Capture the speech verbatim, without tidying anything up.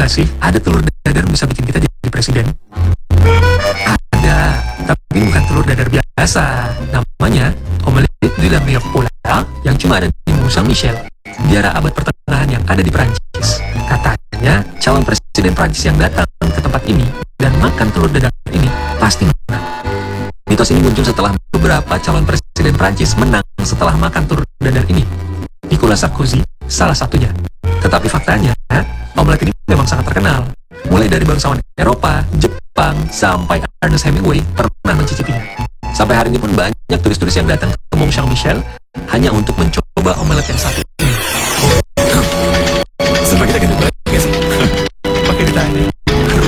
nggak sih ada telur dadar bisa bikin kita jadi presiden? Ada, tapi bukan telur dadar biasa. Namanya omelette de la meilleure pola yang cuma ada di Mont Saint-Michel, daerah abad pertengahan yang ada di Prancis. Katanya calon presiden Prancis yang datang ke tempat ini dan makan telur dadar ini pasti menang. Mitos ini muncul setelah beberapa calon presiden Prancis menang setelah makan telur dadar ini. Nicolas Sarkozy salah satunya. Tetapi faktanya, omelet ini memang sangat terkenal. Mulai dari bangsawan Eropa, Jepang, sampai Ernest Hemingway pernah mencicipinya. Sampai hari ini pun banyak turis-turis yang datang ke Mont Saint-Michel hanya untuk mencoba omelet yang satu ini.